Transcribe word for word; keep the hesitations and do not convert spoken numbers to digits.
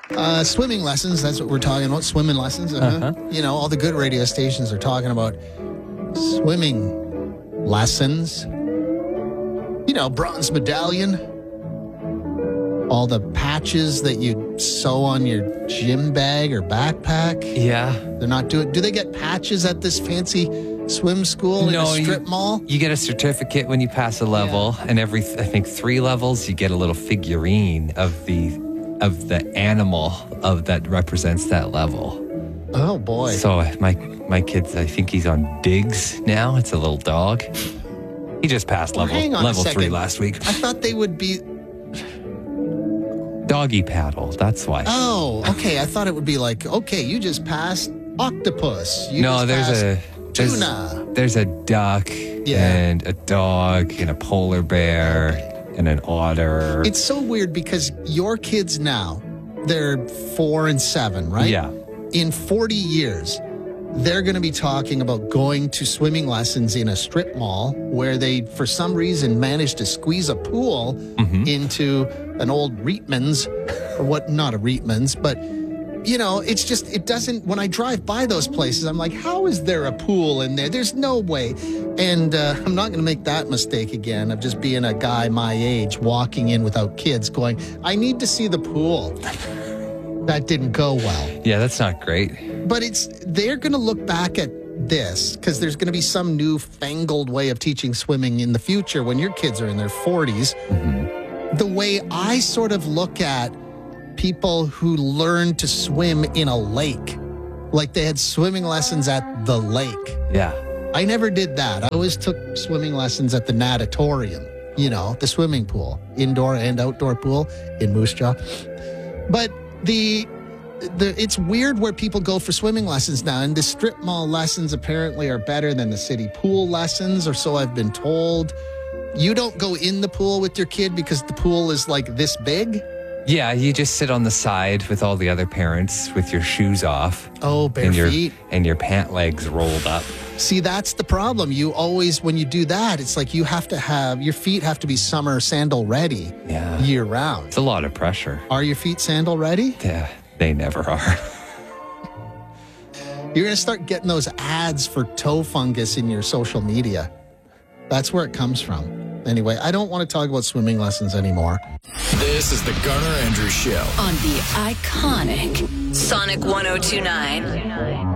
Uh, swimming lessons, that's what we're talking about. Swimming lessons. Uh-huh. Uh-huh. You know, all the good radio stations are talking about swimming lessons. You know, bronze medallion. All the patches that you sew on your gym bag or backpack. Yeah. They're not doing... Do they get patches at this fancy swim school in a strip you, mall? You get a certificate when you pass a level, yeah. and every, I think, three levels, you get a little figurine of the of the animal of that represents that level. Oh, boy. So my my kid's, I think he's on Diggs now. It's a little dog. He just passed well, level level three last week. I thought they would be... Doggy paddle, that's why. Oh, okay. I thought it would be like, okay, you just passed octopus. You no, just there's passed a there's, tuna. There's a duck yeah. and a dog and a polar bear okay. and an otter. It's so weird because your kids now, they're four and seven, right? Yeah. In forty years, they're going to be talking about going to swimming lessons in a strip mall where they, for some reason, managed to squeeze a pool mm-hmm. into an old Reitman's, or what, not a Reitman's, but, you know, it's just, it doesn't, when I drive by those places, I'm like, how is there a pool in there? There's no way. And uh, I'm not going to make that mistake again of just being a guy my age walking in without kids going, I need to see the pool. That didn't go well. Yeah, that's not great. But it's they're going to look back at this because there's going to be some newfangled way of teaching swimming in the future when your kids are in their forties. Mm-hmm. The way I sort of look at people who learn to swim in a lake, like they had swimming lessons at the lake. Yeah. I never did that. I always took swimming lessons at the natatorium, you know, the swimming pool, indoor and outdoor pool in Moose Jaw. But the... The, it's weird where people go for swimming lessons now, and the strip mall lessons apparently are better than the city pool lessons, or so I've been told. You don't go in the pool with your kid because the pool is like this big? Yeah, you just sit on the side with all the other parents with your shoes off. Oh, bare and your, feet. And your pant legs rolled up. See, that's the problem. You always, when you do that, it's like you have to have, your feet have to be summer sandal ready yeah. year round. It's a lot of pressure. Are your feet sandal ready? Yeah. They never are. You're going to start getting those ads for toe fungus in your social media. That's where it comes from. Anyway, I don't want to talk about swimming lessons anymore. This is the Garner Andrews Show on the iconic Sonic one oh two nine.